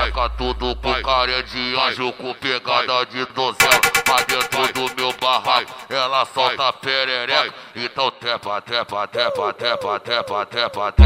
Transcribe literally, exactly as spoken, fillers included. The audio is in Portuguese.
xereca, tudo com cara de anjo, com pegada de donzela. Mas dentro do meu barraco, ela solta perereca. Então tepa, tepa, tepa, tepa, tepa, tepa, tepa.